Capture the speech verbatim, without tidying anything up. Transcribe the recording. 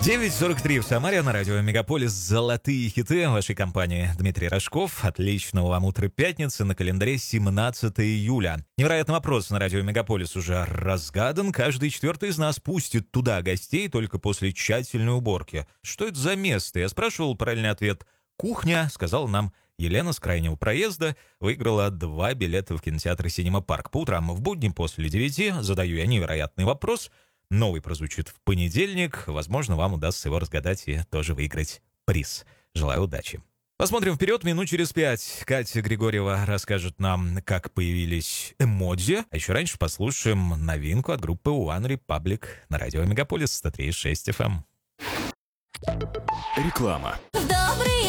девять сорок три в Самаре, на радио Мегаполис «Золотые хиты» вашей компании. Дмитрий Рожков. Отличного вам утра пятницы, на календаре семнадцатое июля. Невероятный вопрос на радио Мегаполис уже разгадан. Каждый четвертый из нас пустит туда гостей только после тщательной уборки. Что это за место? Я спрашивал, правильный ответ «Кухня», сказала нам Елена с крайнего проезда. Выиграла два билета в кинотеатр «Синема Парк». По утрам в будни после девяти задаю я невероятный вопрос. Новый прозвучит в понедельник. Возможно, вам удастся его разгадать и тоже выиграть приз. Желаю удачи. Посмотрим вперед, минут через пять. Катя Григорьева расскажет нам, как появились эмодзи. А еще раньше послушаем новинку от группы One Republic на радио Мегаполис сто три и шесть эф эм. Реклама. Добрый